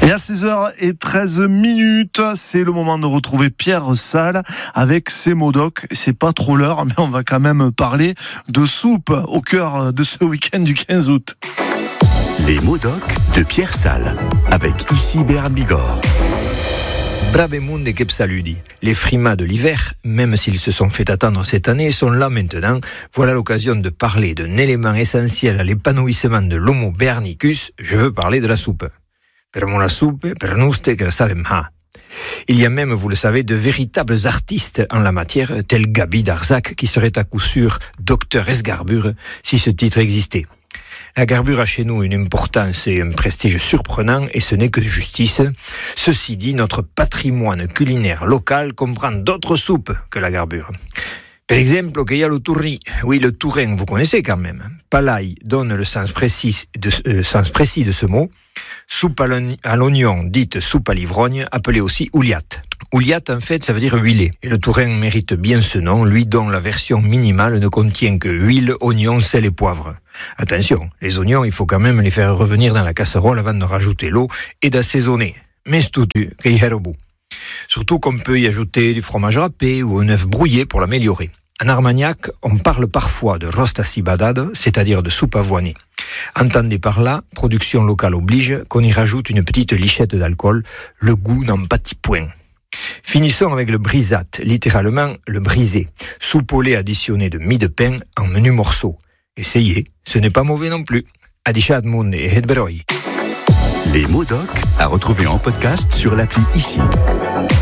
Et à 16h13, c'est le moment de retrouver Pierre Salles avec ses mots doc. C'est pas trop l'heure, mais on va quand même parler de soupe au cœur de ce week-end du 15 août. Les mots doc de Pierre Salles avec ici Bernard Bigorre. Brave monde che saludi. Les frimas de l'hiver, même s'ils se sont fait attendre cette année, sont là maintenant. Voilà l'occasion de parler d'un élément essentiel à l'épanouissement de l'Homo bernicus. Je veux parler de la soupe. Per la soupe, per nuste che la savem ha. Il y a même, vous le savez, de véritables artistes en la matière, tels Gabi Darzac, qui serait à coup sûr docteur esgarbure si ce titre existait. La garbure a chez nous une importance et un prestige surprenant, et ce n'est que de justice. Ceci dit, notre patrimoine culinaire local comprend d'autres soupes que la garbure. Par exemple, il y a le tourri. Oui, le tourin, vous connaissez quand même. Palaï donne le sens précis de ce mot. Soupe à l'oignon, dite soupe à l'ivrogne, appelée aussi ouliat. Ouliat, en fait, ça veut dire huilé. Et le tourin mérite bien ce nom, lui dont la version minimale ne contient que huile, oignon, sel et poivre. Attention, les oignons, il faut quand même les faire revenir dans la casserole avant de rajouter l'eau et d'assaisonner. Mais c'est tout, qu'il y a au bout. Surtout qu'on peut y ajouter du fromage râpé ou un œuf brouillé pour l'améliorer. En Armagnac, on parle parfois de roast à cibadade, c'est-à-dire de soupe avoinée. Entendez par là, production locale oblige, qu'on y rajoute une petite lichette d'alcool, le goût n'en pâtit point. Finissons avec le brisat, littéralement le brisé, soupe au lait additionnée de mie de pain en menus morceaux. Essayez, ce n'est pas mauvais non plus. Adishat monde et hedberoi. Les mots doc à retrouver en podcast sur l'appli ici.